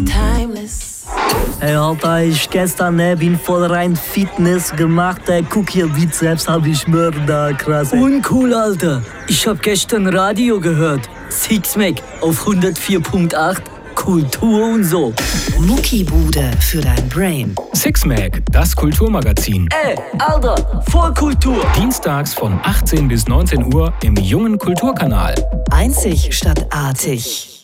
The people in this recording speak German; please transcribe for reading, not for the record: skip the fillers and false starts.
Timeless. Hey Alter, ich gestern bin voll rein Fitness gemacht. Guck hier, Bizeps hab ich mörder krass. Uncool, Alter. Ich hab gestern Radio gehört. Sixpack auf 104.8. Kultur und so. Muckibude für dein Brain. Sixpack, das Kulturmagazin. Ey, Alter, voll Kultur. Dienstags von 18 bis 19 Uhr im Jungen Kulturkanal. Einzig statt artig.